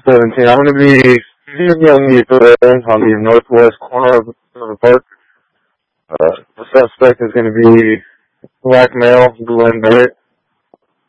17. I'm going to be shooting on the northwest corner of the park. The suspect is going to be black male, Glenn Barrett.